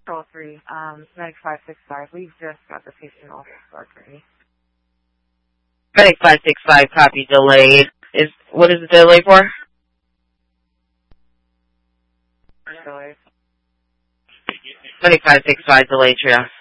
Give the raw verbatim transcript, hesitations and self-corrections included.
Control three, um, Medic five six five. We've just got the patient off the ready. Medic five six five, copy, delayed. Is, what is the delay for? Delayed. Medic five six five, delayed, triage.